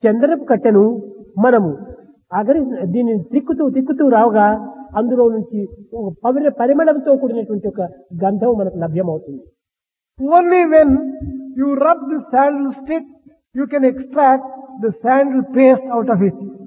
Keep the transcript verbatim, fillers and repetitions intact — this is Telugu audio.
చందనపు కట్టెను మనము అగరి దీన్ని తిక్కుతూ తిక్కుతూ రావుగా అందులో నుంచి ఒక పవిత్ర పరిమళంతో కూడినటువంటి ఒక గంధం మనకు లభ్యమవుతుంది. Only when you rub the sandal stick, you can extract the sandal paste out of it.